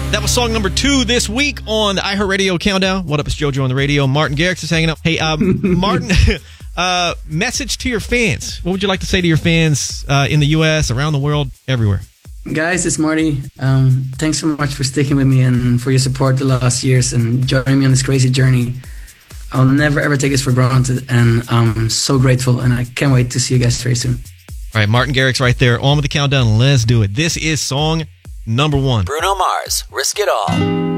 That was song number 2 this week on the iHeartRadio Countdown. What up, it's JoJo on the radio. Martin Garrix is hanging out. Hey, Martin, message to your fans. What would you like to say to your fans in the U.S., around the world, everywhere? Guys, it's Marty. Thanks so much for sticking with me and for your support the last years and joining me on this crazy journey. I'll never, ever take this for granted, and I'm so grateful, and I can't wait to see you guys very soon. All right, Martin Garrix right there. On with the countdown. Let's do it. This is song number 1. Bruno Mars, Risk It All.